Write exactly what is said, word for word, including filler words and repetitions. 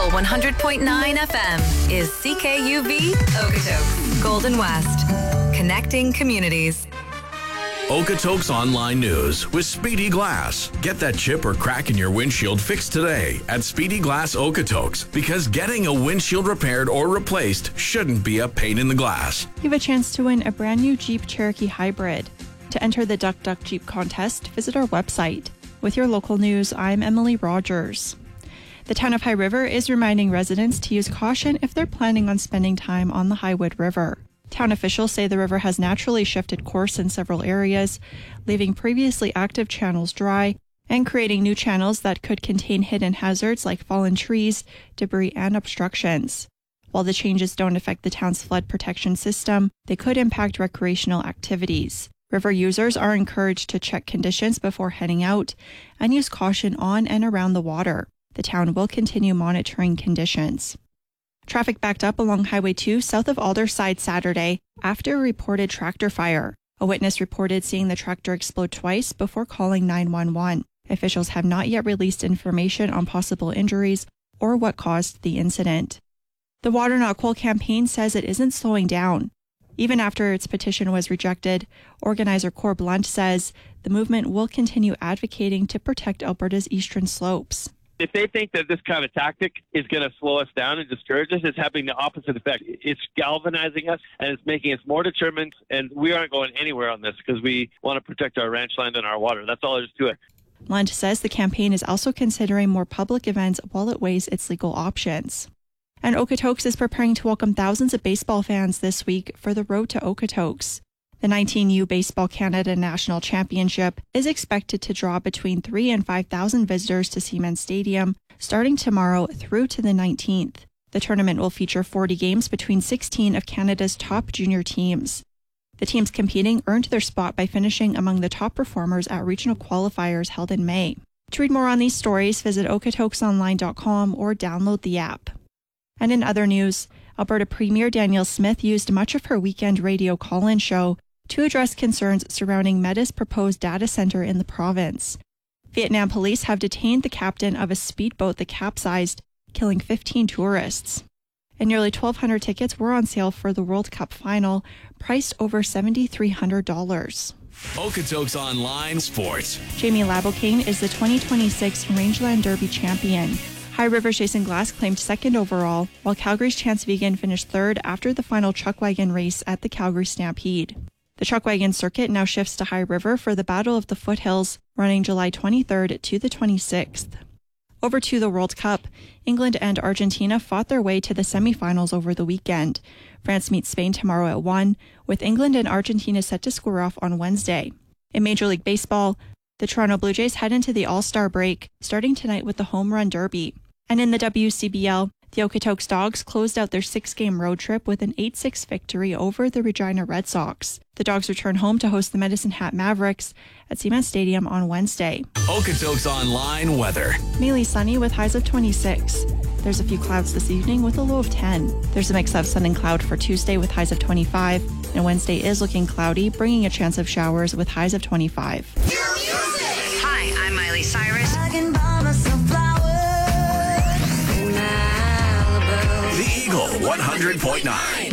Eagle one hundred point nine F M is C K U V Okotoks, Golden West, connecting communities. Okotoks Online News with Speedy Glass. Get that chip or crack in your windshield fixed today at Speedy Glass Okotoks, because getting a windshield repaired or replaced shouldn't be a pain in the glass. You have a chance to win a brand new Jeep Cherokee Hybrid. To enter the Duck Duck Jeep contest, visit our website. With your local news, I'm Emily Rogers. The town of High River is reminding residents to use caution if they're planning on spending time on the Highwood River. Town officials say the river has naturally shifted course in several areas, leaving previously active channels dry and creating new channels that could contain hidden hazards like fallen trees, debris, and obstructions. While the changes don't affect the town's flood protection system, they could impact recreational activities. River users are encouraged to check conditions before heading out and use caution on and around the water. The town will continue monitoring conditions. Traffic backed up along Highway two south of Alderside Saturday after a reported tractor fire. A witness reported seeing the tractor explode twice before calling nine one one. Officials have not yet released information on possible injuries or what caused the incident. The Water Not Coal campaign says it isn't slowing down. Even after its petition was rejected, organizer Cor Blunt says the movement will continue advocating to protect Alberta's eastern slopes. If they think that this kind of tactic is going to slow us down and discourage us, it's having the opposite effect. It's galvanizing us and it's making us more determined, and we aren't going anywhere on this because we want to protect our ranch land and our water. That's all there is to it. Lunt says the campaign is also considering more public events while it weighs its legal options. And Okotoks is preparing to welcome thousands of baseball fans this week for the Road to Okotoks. The nineteen U Baseball Canada National Championship is expected to draw between three and five thousand visitors to Seaman Stadium starting tomorrow through to the nineteenth. The tournament will feature forty games between sixteen of Canada's top junior teams. The teams competing earned their spot by finishing among the top performers at regional qualifiers held in May. To read more on these stories, visit okotoks online dot com or download the app. And in other news, Alberta Premier Danielle Smith used much of her weekend radio call-in show to address concerns surrounding Meta's proposed data center in the province. Vietnam police have detained the captain of a speedboat that capsized, killing fifteen tourists. And nearly twelve hundred tickets were on sale for the World Cup final, priced over seven thousand three hundred dollars. Okotoks Online Sports. Jamie Labokane is the twenty twenty-six Rangeland Derby champion. High River's Jason Glass claimed second overall, while Calgary's Chance Vegan finished third after the final chuck wagon race at the Calgary Stampede. The chuck wagon circuit now shifts to High River for the Battle of the Foothills, running July twenty-third to the twenty-sixth. Over to the World Cup, England and Argentina fought their way to the semifinals over the weekend. France meets Spain tomorrow at one, with England and Argentina set to square off on Wednesday. In Major League Baseball, the Toronto Blue Jays head into the All-Star break, starting tonight with the Home Run Derby. And in the W C B L, the Okotoks Dogs closed out their six-game road trip with an eight six victory over the Regina Red Sox. The Dogs return home to host the Medicine Hat Mavericks at Seaman Stadium on Wednesday. Okotoks Online weather. Mainly sunny with highs of twenty-six. There's a few clouds this evening with a low of ten. There's a mix of sun and cloud for Tuesday with highs of twenty-five. And Wednesday is looking cloudy, bringing a chance of showers with highs of twenty-five. Hi, I'm Miley Cyrus. The Eagle one hundred point nine.